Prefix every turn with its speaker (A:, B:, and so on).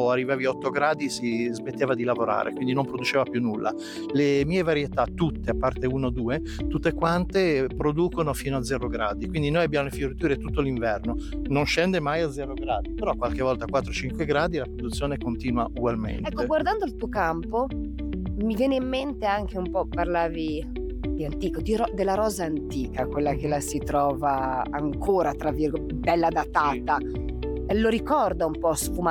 A: arrivavi a 8 gradi si smetteva di lavorare, quindi non produceva più nulla. Le mie varietà tutte, a parte 1 o 2, tutte quante producono fino a 0 gradi, quindi noi abbiamo le fioriture tutto l'inverno, non scende mai a 0 gradi, però qualche volta a 4-5 gradi la produzione continua ugualmente.
B: Ecco, guardando il tuo campo mi viene in mente anche un po', parlavi di antico, della rosa antica, quella che la si trova ancora, tra virgolette, bella datata. Lo ricorda un po' sfumato